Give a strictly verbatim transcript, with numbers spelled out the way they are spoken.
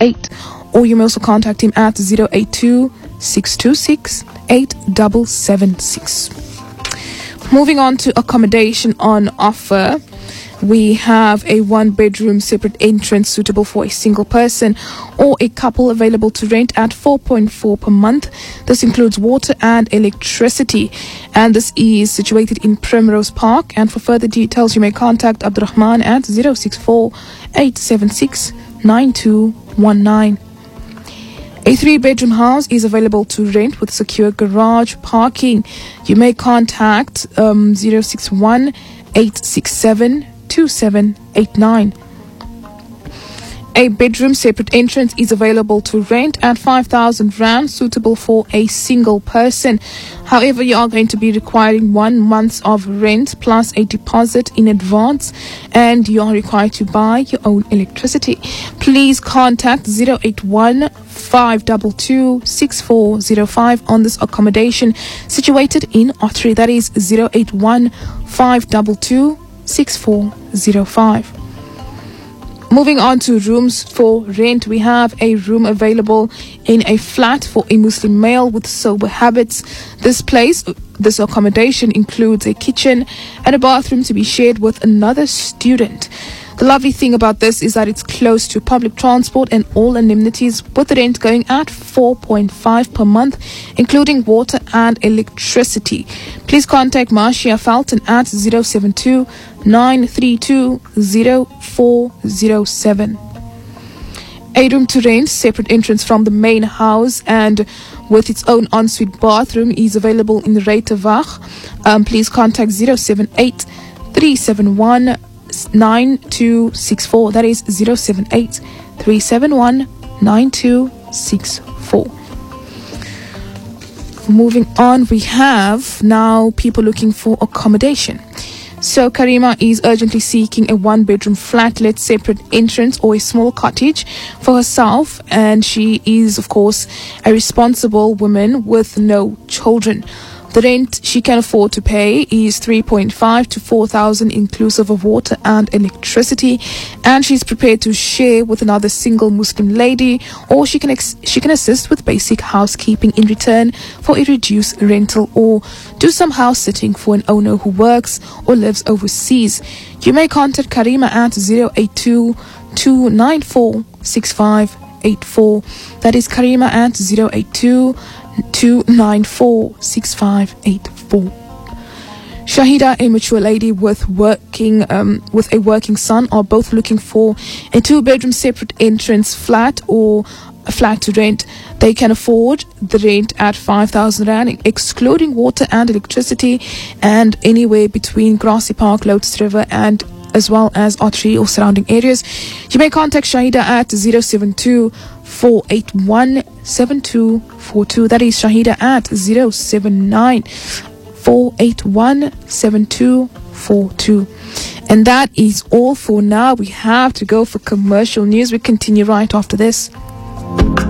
eight. Or you may also contact him at zero eight two, six two six, eight seven seven six. Moving on to accommodation on offer. We have a one-bedroom separate entrance suitable for a single person or a couple available to rent at four point four per month. This includes water and electricity, and this is situated in Primrose Park. And for further details, you may contact Abdurrahman at zero six four, eight seven six, nine two one nine. A three-bedroom house is available to rent with secure garage parking. You may contact um, zero six one, eight six seven, two seven eight nine. A bedroom separate entrance is available to rent at five thousand rand, suitable for a single person. However, you are going to be requiring one month of rent plus a deposit in advance, and you are required to buy your own electricity. Please contact zero eight one, five two two, six four zero five on this accommodation situated in Ottery. That is zero eight one, five two two, six four zero five. Moving on to rooms for rent, we have a room available in a flat for a Muslim male with sober habits. This place, this accommodation includes a kitchen and a bathroom to be shared with another student. The lovely thing about this is that it's close to public transport and all amenities, with the rent going at four point five per month, including water and electricity. Please contact Marcia Felton at zero seven two, nine three two, zero four zero seven. A room to rent, separate entrance from the main house and with its own ensuite bathroom is available in Reitewag. Um, please contact zero seven eight, three seven one, nine two six four. That is zero seven eight, three seven one, nine two six four. Moving on, we have now people looking for accommodation. So Karima is urgently seeking a one-bedroom flatlet separate entrance or a small cottage for herself, and she is, of course, a responsible woman with no children. The rent she can afford to pay is three point five to four thousand inclusive of water and electricity, and she's prepared to share with another single Muslim lady, or she can ex- she can assist with basic housekeeping in return for a reduced rental, or do some house sitting for an owner who works or lives overseas. You may contact Karima at zero eight two, two nine four, six five eight four. That is Karima at zero eight two, two nine four, six five eight four. Shahida, a mature lady with working um, with a working son, are both looking for a two-bedroom separate entrance flat or a flat to rent. They can afford the rent at five thousand rand, excluding water and electricity, and anywhere between Grassy Park, Lotus River, and as well as Ottery or surrounding areas. You may contact Shahida at zero seven two, four eight one, seven two four two. That is Shahida at zero seven nine, four eight one, seven two four two. And that is all for now. We have to go for commercial news. We continue right after this.